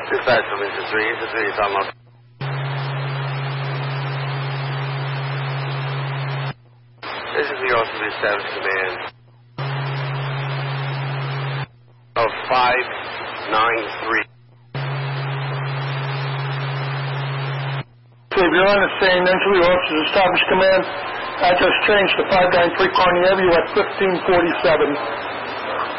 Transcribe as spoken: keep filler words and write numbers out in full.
Dispatch from Lisa three, Lisa three is on Los. This is the O three seven command. Of five nine three. Dave, you're on the same entry officers established command. Address changed to five nine three Kearney Avenue at fifteen forty-seven.